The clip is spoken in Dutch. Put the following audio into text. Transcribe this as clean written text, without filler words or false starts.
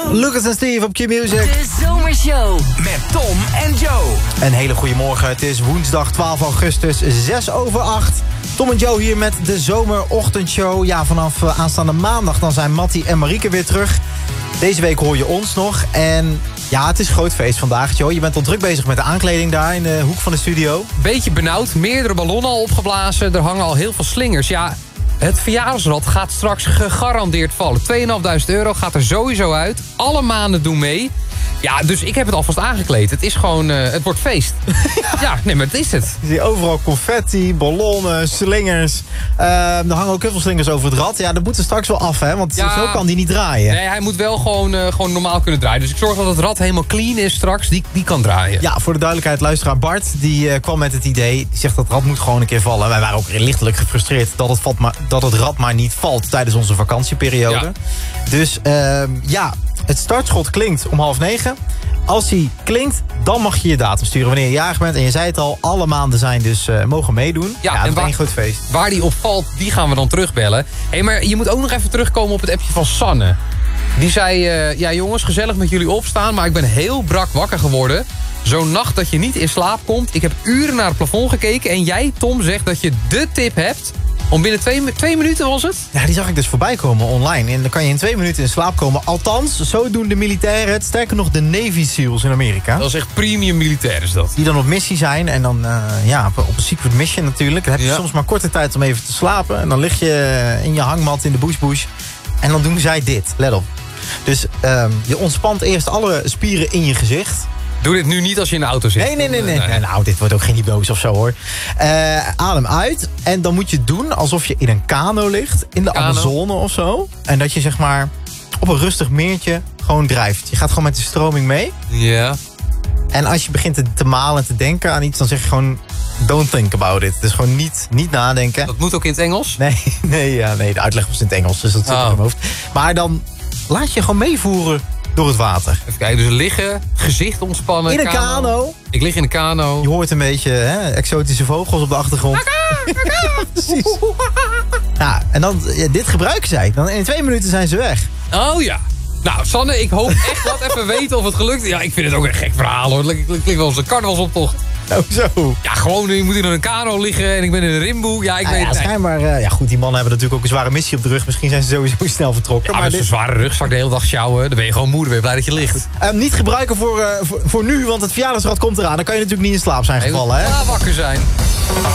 Lucas en Steve op Q-Music. De Zomershow. Met Tom en Joe. Een hele goede morgen. Het is woensdag 12 augustus, 6:06. Tom en Joe hier met de Zomerochtendshow. Ja, vanaf aanstaande maandag dan zijn Mattie en Marieke weer terug. Deze week hoor je ons nog. En ja, het is een groot feest vandaag, Joe. Je bent al druk bezig met de aankleding daar in de hoek van de studio. Beetje benauwd, meerdere ballonnen al opgeblazen. Er hangen al heel veel slingers. Ja, het verjaarsrad gaat straks gegarandeerd vallen. 2.500 euro gaat er sowieso uit. Alle maanden doen mee. Ja, dus ik heb het alvast aangekleed. Het is gewoon, het wordt feest. Ja, nee, maar het is het. Je ziet overal confetti, ballonnen, slingers. Er hangen ook heel veel slingers over het rad. Ja, dat moet er straks wel af, hè? Want zo kan die niet draaien. Nee, hij moet wel gewoon normaal kunnen draaien. Dus ik zorg dat het rad helemaal clean is straks. Die kan draaien. Ja, voor de duidelijkheid, luisteraar Bart, die kwam met het idee. Die zegt dat het rad moet gewoon een keer vallen. Wij waren ook lichtelijk gefrustreerd dat het rad maar niet valt tijdens onze vakantieperiode. Ja. Dus ja, het startschot klinkt om 8:30. Als hij klinkt, dan mag je je datum sturen wanneer je jarig bent. En je zei het al, alle maanden zijn dus mogen meedoen. Ja, dat is één groot feest. Waar die op valt, die gaan we dan terugbellen. Hé, maar je moet ook nog even terugkomen op het appje van Sanne. Die zei, ja jongens, gezellig met jullie opstaan, maar ik ben heel brak wakker geworden. Zo'n nacht dat je niet in slaap komt. Ik heb uren naar het plafond gekeken en jij, Tom, zegt dat je de tip hebt om binnen 2 minuten, was het? Ja, die zag ik dus voorbij komen online. En dan kan je in 2 minuten in slaap komen. Althans, zo doen de militairen het. Sterker nog, de Navy SEALs in Amerika. Dat is echt premium militair, is dat. Die dan op missie zijn. En dan op een secret mission natuurlijk. Dan heb je soms maar korte tijd om even te slapen. En dan lig je in je hangmat in de bush. En dan doen zij dit. Let op. Dus je ontspant eerst alle spieren in je gezicht. Doe dit nu niet als je in de auto zit. Nee. Nou, dit wordt ook geen hypnose of zo, hoor. Adem uit. En dan moet je doen alsof je in een kano ligt. In de Amazone of zo. En dat je zeg maar op een rustig meertje gewoon drijft. Je gaat gewoon met de stroming mee. Ja. En als je begint te malen en te denken aan iets, dan zeg je gewoon don't think about it. Dus gewoon niet nadenken. Dat moet ook in het Engels? Nee, de uitleg was in het Engels. Dus dat zit in mijn hoofd. Maar dan laat je gewoon meevoeren door het water. Even kijken, dus liggen, gezicht ontspannen. In een kano. Ik lig in een kano. Je hoort een beetje exotische vogels op de achtergrond. Precies. Ja, en dan, dit gebruiken zij. Dan in 2 minuten zijn ze weg. Oh ja. Nou, Sanne, ik hoop echt dat even weten of het gelukt is. Ja, ik vind het ook een gek verhaal, hoor. Het klinkt wel als een carnavalsoptocht. Oh, zo. Ja, gewoon, je moet in een kano liggen en ik ben in een rimboe. Ja, ik weet het. Schijnbaar, goed, die mannen hebben natuurlijk ook een zware missie op de rug. Misschien zijn ze sowieso snel vertrokken. Ja, maar met een zware rugzak de hele dag sjouwen, dan ben je gewoon moe, dan ben je blij dat je ligt. Niet gebruiken voor nu, want het verjaardagsrad komt eraan. Dan kan je natuurlijk niet in slaap zijn gevallen, hè? Ja, wakker zijn.